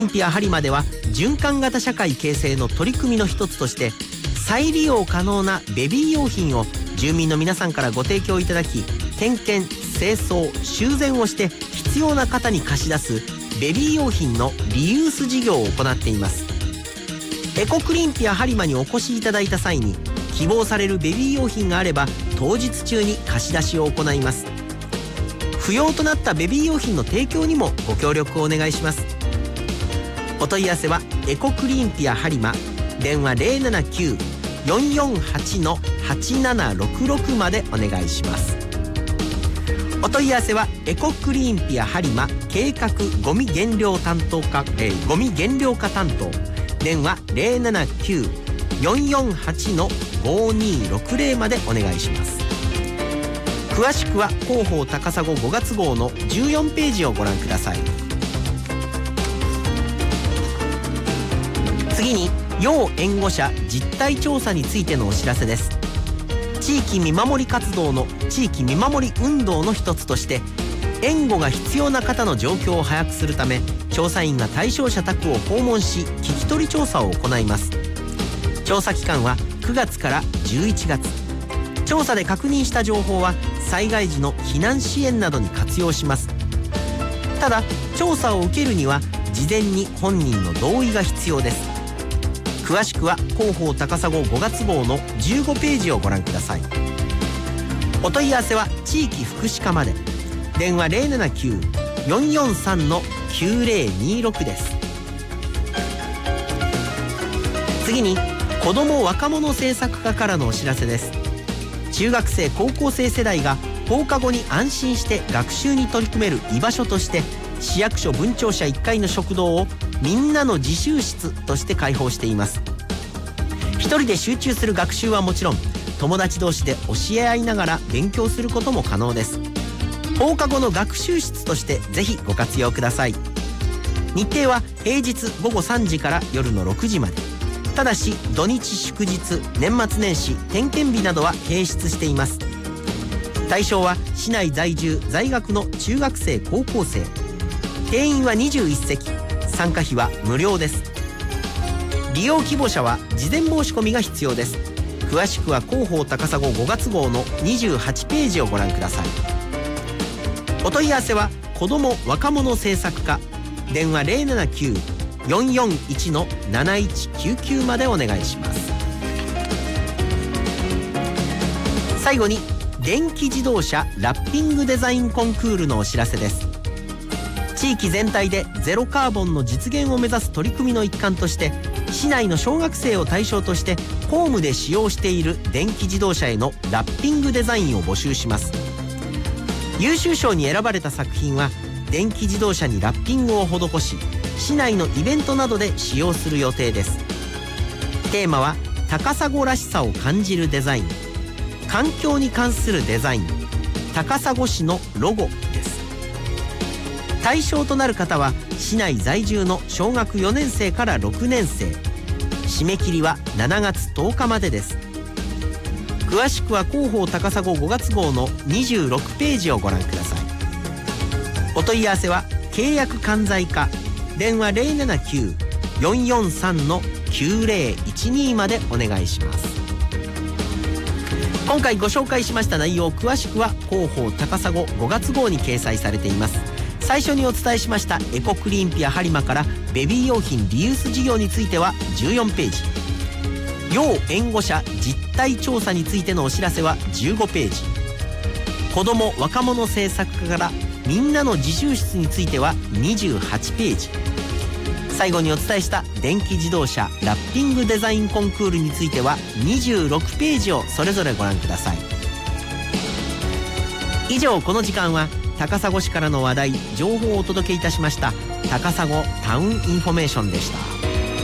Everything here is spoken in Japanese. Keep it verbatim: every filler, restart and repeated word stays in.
ンピア播磨では循環型社会形成の取り組みの一つとして、再利用可能なベビー用品を住民の皆さんからご提供いただき、点検、清掃、修繕をして必要な方に貸し出すベビー用品のリユース事業を行っています。エコクリンピア播磨にお越しいただいた際に希望されるベビー用品があれば当日中に貸し出しを行います。不要となったベビー用品の提供にもご協力をお願いします。お問い合わせはエコクリンピア播磨、電話 ゼロななきゅう よんよんはち はちななろくろく までお願いします。お問い合わせはエコクリーンピア播磨計画ゴミ減量担当課、えー、ゴミ減量課担当、電話 ゼロななきゅう よんよんはち ごにろくぜろ までお願いします。詳しくは広報高砂ごがつ号のじゅうよんページをご覧ください。次に要援護者実態調査についてのお知らせです。地域見守り活動の地域見守り運動の一つとして、援護が必要な方の状況を把握するため、調査員が対象者宅を訪問し聞き取り調査を行います。調査期間はくがつからじゅういちがつ。調査で確認した情報は災害時の避難支援などに活用します。ただ調査を受けるには事前に本人の同意が必要です。詳しくは広報高砂ごがつ号のじゅうごページをご覧ください。お問い合わせは地域福祉課まで、電話 ゼロななきゅう よんよんさん きゅうぜろにろく です。次に子ども若者政策課からのお知らせです。中学生高校生世代が放課後に安心して学習に取り組める居場所として、市役所分庁舎いっかいの食堂をみんなの自習室として開放しています。一人で集中する学習はもちろん、友達同士で教え合いながら勉強することも可能です。放課後の学習室としてぜひご活用ください。日程は平日ごごさんじから夜のろくじまで。ただし土日祝日、年末年始、点検日などは併出しています。対象は市内在住在学の中学生高校生。定員はにじゅういっせき、参加費は無料です。利用希望者は事前申し込みが必要です。詳しくは広報高砂ごがつ号のにじゅうはちページをご覧ください。お問い合わせは子ども若者政策課、電話 ゼロななきゅう よんよんいち なないちきゅうきゅう までお願いします。最後に電気自動車ラッピングデザインコンクールのお知らせです。地域全体でゼロカーボンの実現を目指す取り組みの一環として、市内の小学生を対象としてホームで使用している電気自動車へのラッピングデザインを募集します。優秀賞に選ばれた作品は電気自動車にラッピングを施し、市内のイベントなどで使用する予定です。テーマは高砂らしさを感じるデザイン、環境に関するデザイン、高砂市のロゴです。対象となる方は市内在住の小学よねんせいからろくねんせい。締め切りはしちがつとおかまでです。詳しくは広報高砂ごがつ号のにじゅうろくページをご覧ください。お問い合わせは契約管財課、電話 ゼロななきゅう よんよんさん きゅうぜろいちに までお願いします。今回ご紹介しました内容、詳しくは広報高砂ごがつ号に掲載されています。最初にお伝えしましたエコクリーンピア播磨からベビー用品リユース事業についてはじゅうよんページ、要援護者実態調査についてのお知らせはじゅうごページ、子ども若者政策課からみんなの自習室についてはにじゅうはちページ、最後にお伝えした電気自動車ラッピングデザインコンクールについてはにじゅうろくページをそれぞれご覧ください。以上、この時間は高砂市からの話題、情報をお届けいたしました高砂タウンインフォメーションでした。